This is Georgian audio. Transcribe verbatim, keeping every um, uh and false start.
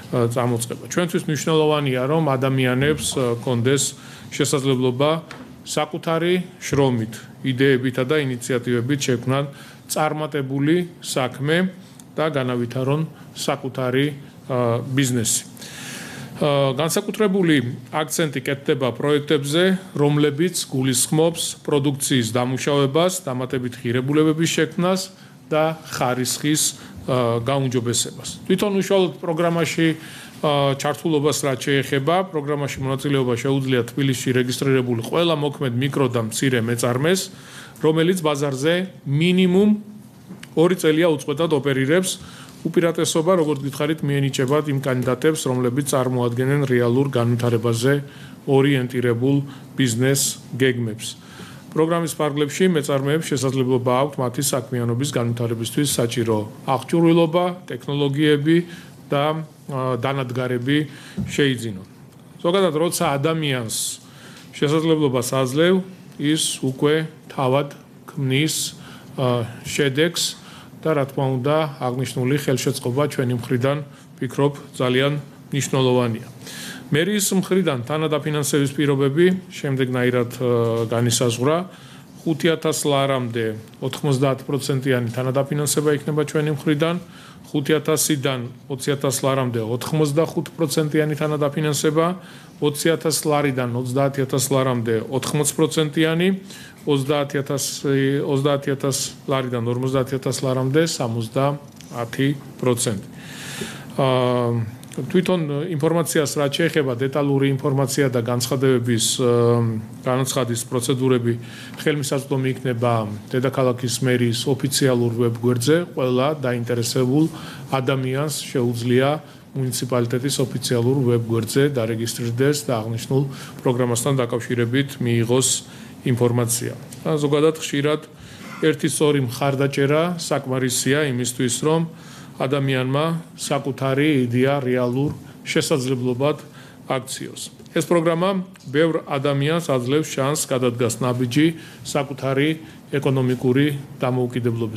წამოწყება. ჩვენთვის მნიშვნელოვანია, რომ ადამიანებს კონდეს შესაძლებლობა საკუთარი შრომით, იდეებითა და ინიციატივებით შექმნან წარმატებული საქმე და განავითარონ საკუთარი ბიზნესი. განსაკუთრებული აქცენტი კეთდება პროექტებზე, რომლებიც გულისხმობს პროდუქციის დამუშავებას, დამატებით ღირებულებების შექმნას და ხარისხის გაუმჯობესებას. თვითონ უშუალოდ პროგრამაში ჩართულობას რაც შეეხება, პროგრამაში მონაწილეობა შეუძლია თბილისში რეგისტრირებული ყველა მოქმედ მიკრო და მცირე მეწარმეს, რომელიც ბაზარზე მინიმუმ ორი წელია უწყვეტად ოპერირებს. უპირატესობა, როგორც გითხარით, მიენიჭებათ იმ კანდიდატებს, რომლებიც წარმოადგენენ რეალურ განვითარებაზე ორიენტირებულ ბიზნეს გეგმებს. პროგრამის ფარგლებში მეწარმეებს შესაძლებლობა აქვთ მათი საქმიანობის განვითარებისთვის საჭირო აღჭურვილობა, ტექნოლოგიები და დანადგარები შეიძინონ. ზოგადად, როცა ადამიანს შესაძლებლობას აძლევ, ის უკვე თავად ქმნის შედეგს და რა თქმა უნდა, აღნიშნული ხელშეწყობა ჩვენი მხრიდან ვფიქრობ ძალიან მნიშვნელოვანია. მერის მხრიდან თანადაფინანსების პირობები შემდეგნაირად განისაზღვრა. ხუთი ათას ლარამდე ოთხმოცდაათ პროცენტიანი თანადაფინანსება იქნება ჩვენი მხრიდან, ხუთი ათასიდან ოცი ათას ლარამდე ოთხმოცდახუთ პროცენტიანი თანადაფინანსება, ოცი ათას ლარიდან ოცდაათი ათას ლარამდე ოთხმოცი პროცენტიანი, ოცდაათი ათას ლარიდან ორმოცდაათი ათას ლარამდე სამოცდაათი პროცენტი. თვითონ ინფორმაციას რაც შეეხება დეტალური ინფორმაცია და განცხადებების განაცხადის პროცედურები ხელმისაწვდომი იქნება დედაქალაქის მერის ოფიციალურ ვებგვერდზე. ყველა დაინტერესებულ ადამიანს შეუძლია მუნიციპალიტეტის ოფიციალურ ვებგვერდზე დარეგისტრირდეს და აღნიშნულ პროგრამასთან დაკავშირებით მიიღოს ინფორმაცია. ზოგადად ხშირად ერთი სწორი მხარდაჭერა საკმარისია იმისთვის, რომ ადამიანმა საკუთარი იდეა რეალურ შესაძლებლობად აქციოს. ეს პროგრამა ბევრ ადამიანს აძლევს შანსს გადადგას ნაბიჯი საკუთარი ეკონომიკური დამოუკიდებლობის